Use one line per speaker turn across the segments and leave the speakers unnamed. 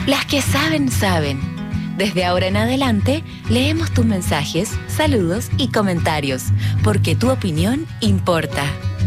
Las que saben, saben. Desde ahora en adelante, leemos tus mensajes, saludos y comentarios, porque tu opinión importa.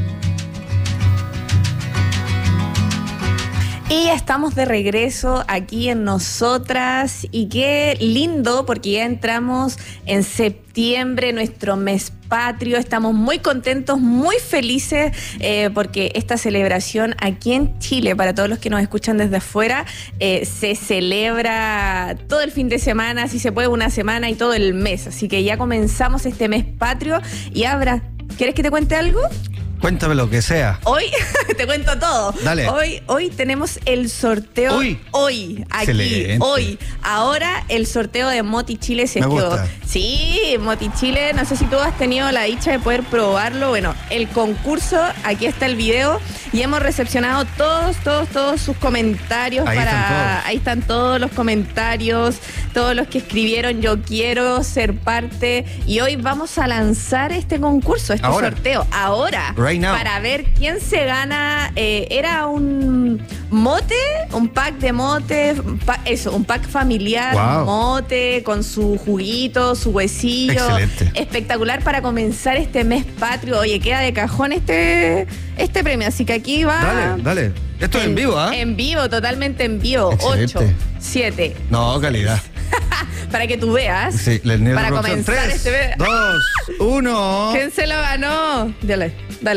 Y ya estamos de regreso aquí en Nosotras, y qué lindo porque ya entramos en septiembre, nuestro mes patrio. Estamos muy contentos, muy felices porque esta celebración aquí en Chile, para todos los que nos escuchan desde afuera, se celebra todo el fin de semana, si se puede una semana y todo el mes. Así que ya comenzamos este mes patrio. Y Abra, ¿quieres que te cuente algo?
Cuéntame lo que sea.
Hoy te cuento todo.
Dale.
Hoy tenemos el sorteo. Hoy, aquí,
excelente.
Hoy. Ahora el sorteo de Moti Chile se
Me
quedó.
gusta.
Sí, Moti Chile, no sé si tú has tenido la dicha de poder probarlo. Bueno, el concurso, aquí está el video, y hemos recepcionado todos sus comentarios. Ahí están todos los comentarios, todos los que escribieron yo quiero ser parte, y hoy vamos a lanzar este concurso, sorteo. Ahora.
Right now.
Para ver quién se gana. Era un mote, un pack de mote, un pack familiar,
wow.
Mote con su juguito, su huesillo.
Excelente.
Espectacular para comenzar este mes patrio. Oye, queda de cajón este premio, así que aquí va.
Dale. Esto es en vivo, ¿ah?
En vivo, totalmente en vivo.
Excelente.
8, 7.
No, calidad.
Para que tú veas.
Sí,
para comenzar
3,
este mes.
2, 1.
¿Quién se lo ganó? Dale.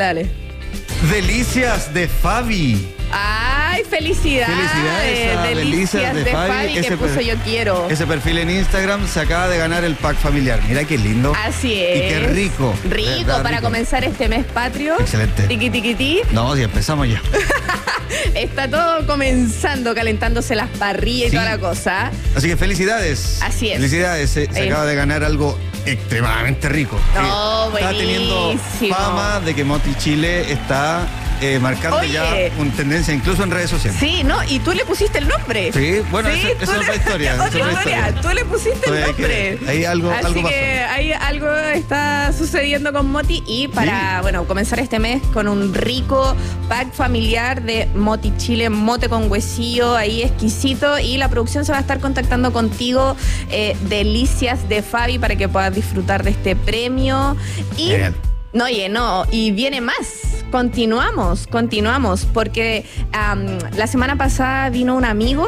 Delicias de Fabi.
¡Ay, felicidades!
Felicidades a
Delicias de Fabi, que puso yo quiero.
Ese perfil en Instagram se acaba de ganar el pack familiar. Mira qué lindo.
Así es.
Y qué rico.
Rico para comenzar este mes patrio.
Excelente.
Tiqui.
No, si empezamos ya.
Está todo comenzando, calentándose las parrillas y toda la cosa.
Así que felicidades.
Así es.
Felicidades. Se acaba de ganar algo extremadamente rico.
No,
está teniendo fama de que Moti Chile está marcando ya una tendencia incluso en redes sociales.
Sí, ¿no? Y tú le pusiste el nombre.
Sí, bueno,
¿sí?
Esa es otra historia.
Otra historia. Tú le pusiste el nombre.
Ahí algo
Así
pasó.
que ahí algo está sucediendo con Moti, y para, comenzar este mes con un rico pack familiar de Moti Chile, mote con huesillo, ahí exquisito, y la producción se va a estar contactando contigo, Delicias de Fabi, para que puedas disfrutar de este premio. Y
Genial.
Y viene más. Continuamos, porque la semana pasada vino un amigo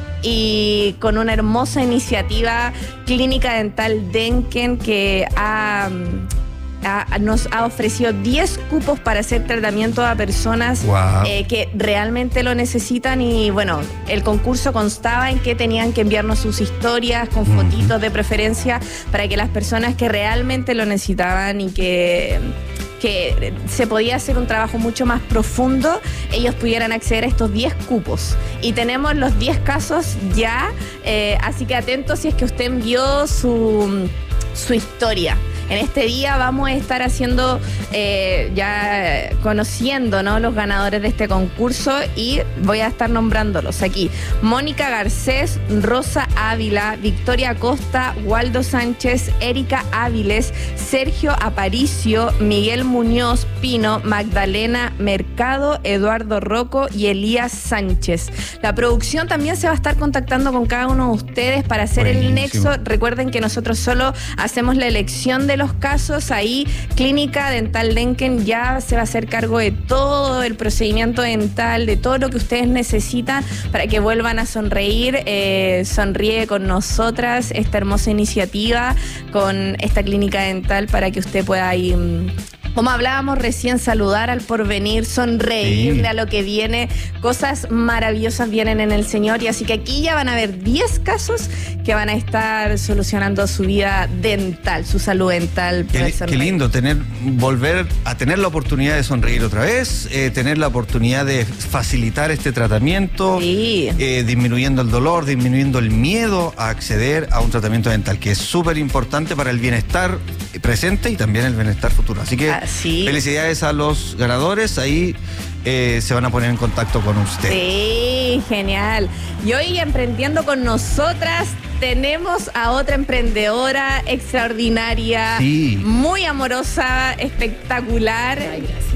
y con una hermosa iniciativa, Clínica Dental Denken, que nos ha ofrecido 10 cupos para hacer tratamiento a personas que realmente lo necesitan. Y bueno, el concurso constaba en que tenían que enviarnos sus historias con fotitos de preferencia, para que las personas que realmente lo necesitaban y que se podía hacer un trabajo mucho más profundo, ellos pudieran acceder a estos 10 cupos. Y tenemos los 10 casos ya, así que atentos si es que usted envió su historia. En este día vamos a estar haciendo, ya conociendo, ¿no?, los ganadores de este concurso, y voy a estar nombrándolos aquí: Mónica Garcés, Rosa Ávila, Victoria Costa, Waldo Sánchez, Erika Áviles, Sergio Aparicio, Miguel Muñoz Pino, Magdalena Mercado, Eduardo Rocco y Elías Sánchez. La producción también se va a estar contactando con cada uno de ustedes para hacer el nexo. Recuerden que nosotros solo hacemos la elección de los casos. Ahí Clínica Dental Denken ya se va a hacer cargo de todo el procedimiento dental, de todo lo que ustedes necesitan para que vuelvan a sonreír. Sonríe con nosotras, esta hermosa iniciativa con esta clínica dental, para que usted pueda ir, como hablábamos recién, saludar al porvenir, sonreírle a lo que viene. Cosas maravillosas vienen en el Señor, y así que aquí ya van a haber 10 casos que van a estar solucionando su vida dental, su salud dental.
Qué lindo volver a tener la oportunidad de sonreír otra vez, tener la oportunidad de facilitar este tratamiento, disminuyendo el dolor, disminuyendo el miedo a acceder a un tratamiento dental, que es súper importante para el bienestar presente y también el bienestar futuro. Así que felicidades a los ganadores. Ahí se van a poner en contacto con usted.
Sí, genial. Y hoy, emprendiendo con nosotras, tenemos a otra emprendedora extraordinaria, muy amorosa, espectacular.
Ay, gracias.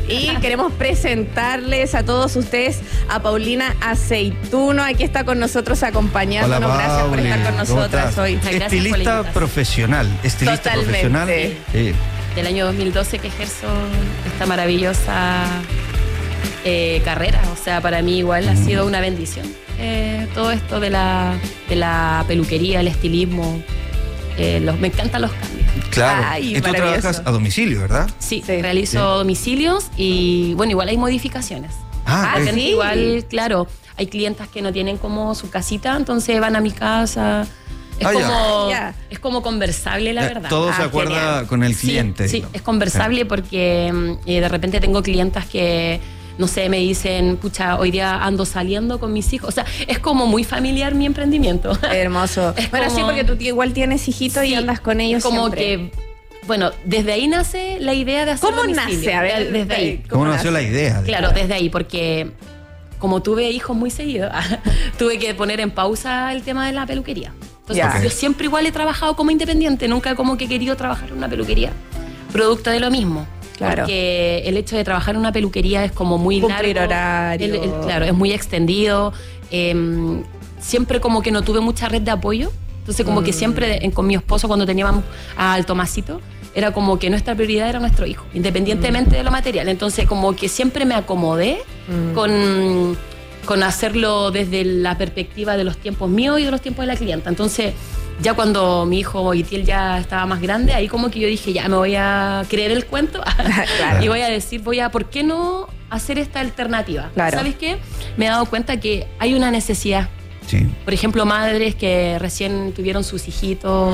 Y queremos presentarles a todos ustedes a Paulina Aceituno. Aquí está con nosotros acompañándonos.
Hola,
gracias por estar con nosotras hoy.
Estilista profesional. Estilista profesional.
Sí. Del año 2012 que ejerzo esta maravillosa carrera. O sea, para mí igual ha sido una bendición. Todo esto de la peluquería, el estilismo. Me encantan los cambios.
Claro. Y tú trabajas a domicilio, ¿verdad?
Sí, realizo domicilios y bueno, igual hay modificaciones.
¿Sí?
Igual, claro, hay clientas que no tienen como su casita, entonces van a mi casa. Es como conversable, la verdad.
Todo se acuerda genial. Con el cliente.
Sí, es conversable porque de repente tengo clientas que, no sé, me dicen, pucha, hoy día ando saliendo con mis hijos. O sea, es como muy familiar mi emprendimiento.
Hermoso. Bueno, sí, porque tú igual tienes hijitos y andas con ellos
como
siempre.
Bueno, desde ahí nace la idea de hacer
¿Cómo nace? A ver,
desde ahí.
¿Cómo nació la idea?
Claro, desde ahí, porque como tuve hijos muy seguidos, tuve que poner en pausa el tema de la peluquería. Entonces, yo siempre igual he trabajado como independiente, nunca como que he querido trabajar en una peluquería. Producto de lo mismo. Claro. Porque el hecho de trabajar en una peluquería es como muy
cumplir
largo.
Horario.
Claro, es muy extendido. Siempre como que no tuve mucha red de apoyo. Entonces como que siempre con mi esposo cuando teníamos al Tomasito, era como que nuestra prioridad era nuestro hijo, independientemente de lo material. Entonces como que siempre me acomodé con hacerlo desde la perspectiva de los tiempos míos y de los tiempos de la clienta. Entonces ya cuando mi hijo Itiel ya estaba más grande, ahí como que yo dije, ya me voy a creer el cuento claro. Y voy a decir, ¿por qué no hacer esta alternativa?
Claro.
¿Sabes qué? Me he dado cuenta que hay una necesidad.
Sí.
Por ejemplo, madres que recién tuvieron sus hijitos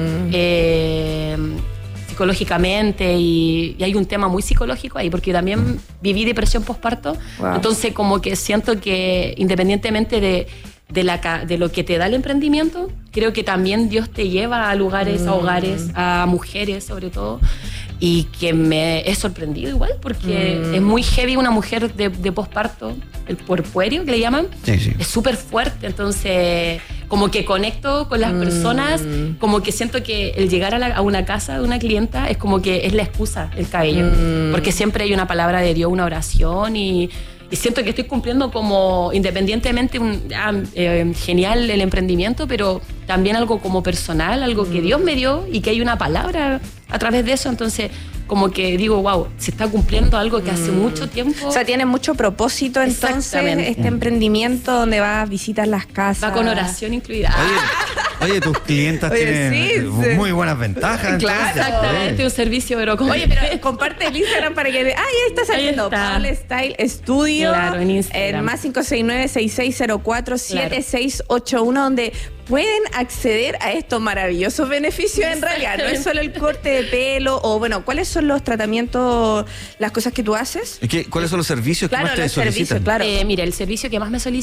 psicológicamente y hay un tema muy psicológico ahí, porque yo también viví depresión postparto. Wow. Entonces como que siento que independientemente de lo que te da el emprendimiento, creo que también Dios te lleva a lugares, a hogares, a mujeres sobre todo, y que me he sorprendido igual, porque es muy heavy una mujer de posparto, el puerperio que le llaman, sí. Es súper fuerte, entonces como que conecto con las personas, como que siento que el llegar a una casa de una clienta es como que es la excusa, el cabello, porque siempre hay una palabra de Dios, una oración y siento que estoy cumpliendo como independientemente genial el emprendimiento, pero también algo como personal, algo que Dios me dio y que hay una palabra a través de eso. Entonces como que digo, wow, se está cumpliendo algo que hace mucho tiempo.
O sea, tiene mucho propósito entonces este emprendimiento donde vas, visitas las casas.
Va con oración incluida.
Oye, tus clientas tienen muy buenas ventajas.
Claro,
entonces,
exactamente, un servicio, pero
Oye, pero comparte el Instagram para que ahí está saliendo Paula Style Studio.
Claro, en Instagram.
Más 569-6604-7681, donde pueden acceder a estos maravillosos beneficios. En realidad, no es solo el corte de pelo o, bueno, ¿cuáles son los tratamientos, las cosas que tú haces?
¿Cuáles son los servicios que más te solicitan?
Claro.
Mira, el servicio que más me solicitan